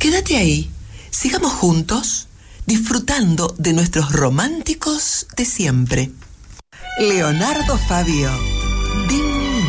Quédate ahí, sigamos juntos, disfrutando de nuestros románticos de siempre. Leonardo Fabio,